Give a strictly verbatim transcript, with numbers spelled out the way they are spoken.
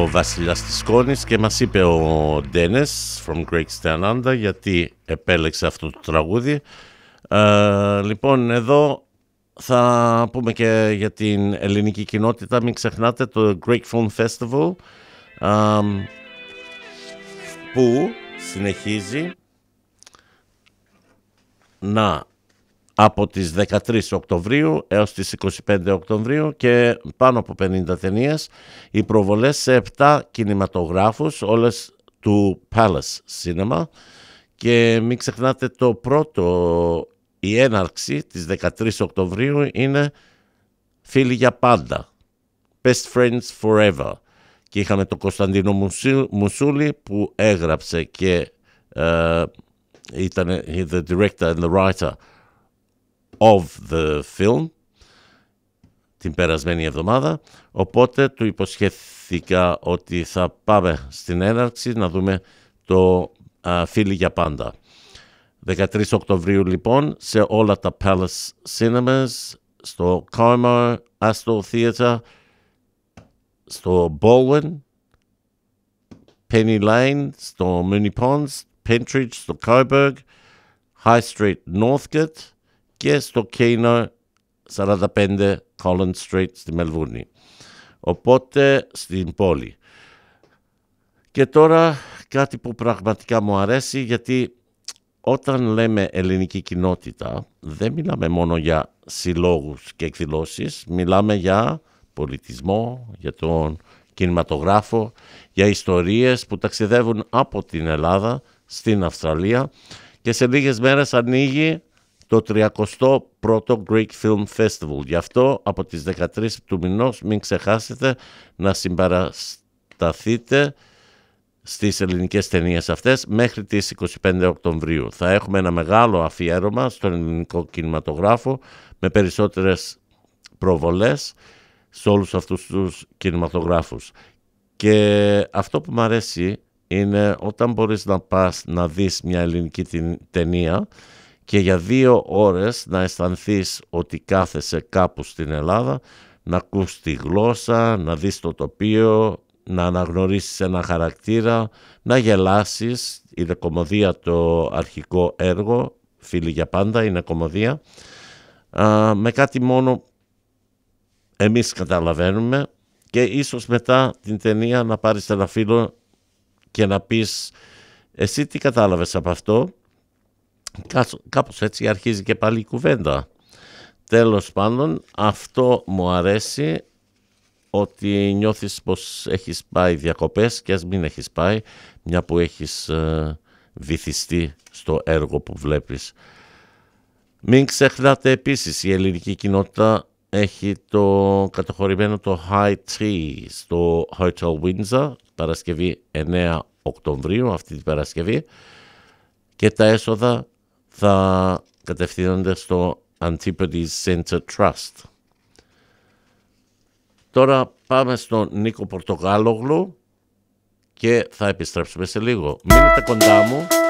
ο Βασιλιάς της Σκόνης και μας είπε ο Dennis from Greeks Down Under γιατί επέλεξε αυτό το τραγούδι. Ε, λοιπόν, εδώ θα πούμε και για την ελληνική κοινότητα. Μην ξεχνάτε το Greek Film Festival ε, που συνεχίζει να από τις δεκατρείς Οκτωβρίου έως τις είκοσι πέντε Οκτωβρίου και πάνω από πενήντα ταινίες, οι προβολές σε επτά κινηματογράφους, όλες του Palace Cinema, και μην ξεχνάτε το πρώτο, η έναρξη της δεκατρείς Οκτωβρίου είναι Φίλοι για πάντα, Best Friends Forever, και είχαμε τον Κωνσταντίνο Μουσούλη που έγραψε και uh, ήταν the director and the writer of the film την περασμένη εβδομάδα, οπότε του υποσχέθηκα ότι θα πάμε στην έναρξη να δούμε το uh, Φίλοι για πάντα. δεκατρείς Οκτωβρίου λοιπόν σε όλα τα Palace Cinemas, στο Como, Astor Theatre, στο Baldwin, Penny Lane, στο Mooney Ponds, Pentridge, στο Coburg, High Street Northgate και στο Kino σαράντα πέντε Collins Street στη Μελβούρνη. Οπότε στην πόλη. Και τώρα κάτι που πραγματικά μου αρέσει, γιατί όταν λέμε ελληνική κοινότητα δεν μιλάμε μόνο για συλλόγους και εκδηλώσεις, μιλάμε για πολιτισμό, για τον κινηματογράφο, για ιστορίες που ταξιδεύουν από την Ελλάδα στην Αυστραλία, και σε λίγες μέρες ανοίγει το τριακοστό πρώτο Greek Film Festival. Γι' αυτό από τις δεκατρείς του μηνός μην ξεχάσετε να συμπαρασταθείτε στις ελληνικές ταινίες αυτές μέχρι τις είκοσι πέντε Οκτωβρίου. Θα έχουμε ένα μεγάλο αφιέρωμα στον ελληνικό κινηματογράφο με περισσότερες προβολές σε όλους αυτούς τους κινηματογράφους. Και αυτό που μου αρέσει είναι όταν μπορείς να πας να δεις μια ελληνική ταινία και για δύο ώρες να αισθανθείς ότι κάθεσαι κάπου στην Ελλάδα, να ακούς τη γλώσσα, να δεις το τοπίο, να αναγνωρίσεις ένα χαρακτήρα, να γελάσεις. Είναι κομμωδία το αρχικό έργο, Φίλοι για πάντα, είναι κομμωδία. Α, με κάτι μόνο εμείς καταλαβαίνουμε, και ίσως μετά την ταινία να πάρεις ένα φίλο και να πεις εσύ τι κατάλαβες από αυτό. Κάπως έτσι αρχίζει και πάλι η κουβέντα. Τέλος πάντων, αυτό μου αρέσει, ότι νιώθεις πως έχεις πάει διακοπές, και ας μην έχεις πάει, μια που έχεις ε, βυθιστεί στο έργο που βλέπεις. Μην ξεχνάτε επίσης, η ελληνική κοινότητα έχει το καταχωρημένο το High Tea στο Hotel Windsor, Παρασκευή εννέα Οκτωβρίου, αυτή την Παρασκευή, και τα έσοδα θα κατευθύνονται στο Antipodes Center Trust. Τώρα πάμε στον Νίκο Πορτογάλογλου και θα επιστρέψουμε σε λίγο. Μείνετε κοντά μου.